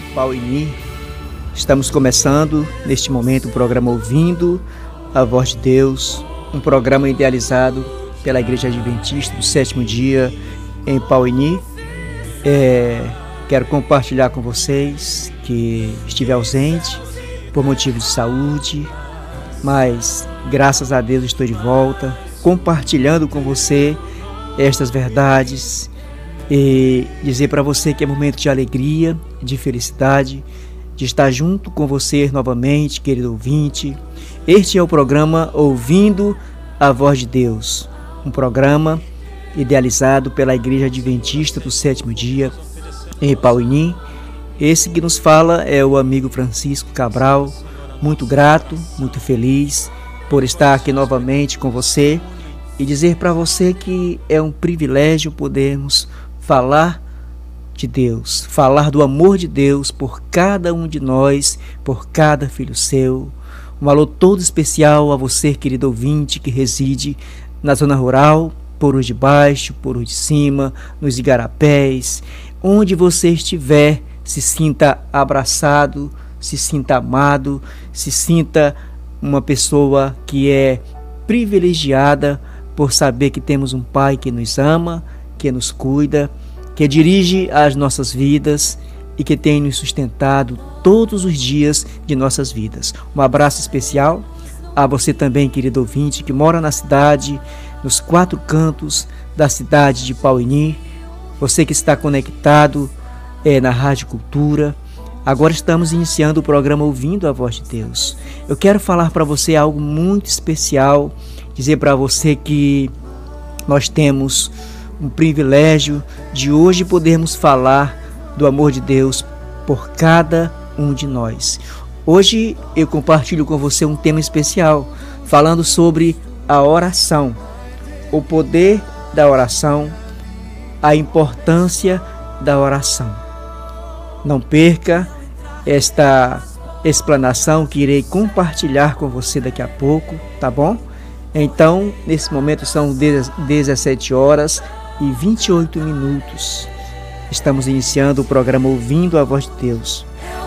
Pauini. Estamos começando neste momento o programa Ouvindo a Voz de Deus, um programa idealizado pela Igreja Adventista do Sétimo Dia em Pauini. Quero compartilhar com vocês que estive ausente por motivos de saúde, mas graças a Deus estou de volta, compartilhando com você estas verdades e dizer para você que é momento de alegria, de felicidade, de estar junto com você novamente, querido ouvinte. Este é o programa Ouvindo a Voz de Deus, um programa idealizado pela Igreja Adventista do Sétimo Dia em Pauini. Esse que nos fala é o amigo Francisco Cabral, muito grato, muito feliz por estar aqui novamente com você e dizer para você que é um privilégio podermos falar de Deus, falar do amor de Deus por cada um de nós, por cada filho seu. Um alô todo especial a você, querido ouvinte, que reside na zona rural, Porus de Baixo, Porus de Cima, nos Igarapés. Onde você estiver, se sinta abraçado, se sinta amado, se sinta uma pessoa que é privilegiada por saber que temos um Pai que nos ama, que nos cuida, que dirige as nossas vidas e que tem nos sustentado todos os dias de nossas vidas. Um abraço especial a você também, querido ouvinte, que mora na cidade, nos quatro cantos da cidade de Pauini. Você que está conectado na Rádio Cultura. Agora estamos iniciando o programa Ouvindo a Voz de Deus. Eu quero falar para você algo muito especial, dizer para você que nós temos um privilégio de hoje podermos falar do amor de Deus por cada um de nós. Hoje eu compartilho com você um tema especial, falando sobre a oração, o poder da oração, a importância da oração. Não perca esta explanação que irei compartilhar com você daqui a pouco, tá bom? Então, nesse momento são 17h28. Estamos iniciando o programa Ouvindo a Voz de Deus.